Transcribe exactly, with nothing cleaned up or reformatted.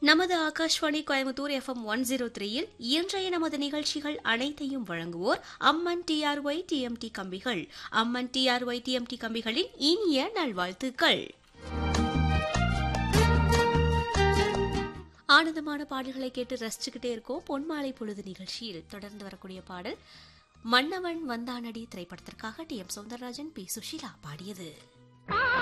நமது Akashvani Coimbatore FM one zero த்ரீயில் இன்றைய நமது நிகழ்ச்சிகள் அனைத்தையும் வழங்குவோர் அம்மன் டிஆர்ஒய் டிஎம்டி கம்பிகள். அம்மன் டிஆர்ஒய் டிஎம்டி கம்பிகளின் இனிய நல்வாழ்த்துக்கள். ஆனந்தமான பாடல்களை கேட்டு ரசிச்சுக்கிட்டே இருக்கோம். பொன்மாலை பொழுது நிகழ்ச்சியில் தொடர்ந்து வரக்கூடிய பாடல் மன்னவன் வந்தானடி திரைப்படத்திற்காக D M Soundararajan, B Sushila பாடியது.